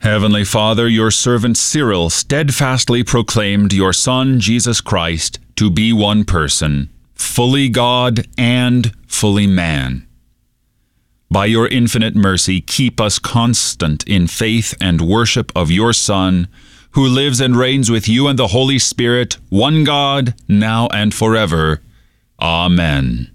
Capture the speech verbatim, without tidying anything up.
Heavenly Father, your servant Cyril steadfastly proclaimed your Son, Jesus Christ, to be one person, fully God and fully man. By your infinite mercy, keep us constant in faith and worship of your Son, who lives and reigns with you and the Holy Spirit, one God, now and forever. Amen.